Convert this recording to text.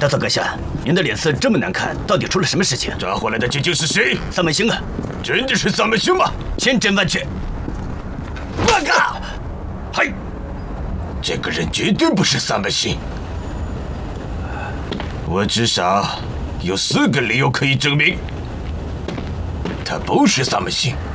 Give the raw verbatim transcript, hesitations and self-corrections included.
大佐阁下，您的脸色这么难看，到底出了什么事情？ 抓回来的究竟是谁？ 萨满星啊！ 真的是萨满星吗？ 千真万确。报告！ 嗨，这个人绝对不是萨满星。我至少有四个理由可以证明，他不是萨满星。